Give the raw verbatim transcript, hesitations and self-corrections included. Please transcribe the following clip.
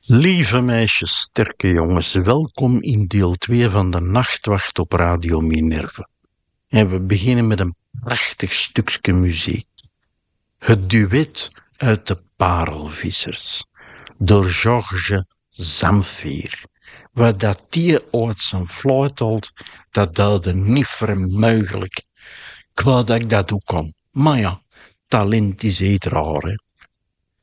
Lieve meisjes, sterke jongens, welkom in deel twee van de Nachtwacht op Radio Minerve. En we beginnen met een prachtig stukje muziek. Het duet uit de Parelvissers, door Georges Zamfir. Wat dat die uit zijn fluit had, dat duidde niet vermogelijk. Ik wou dat ik dat ook kon. Maar ja, talent is eet raar, hè.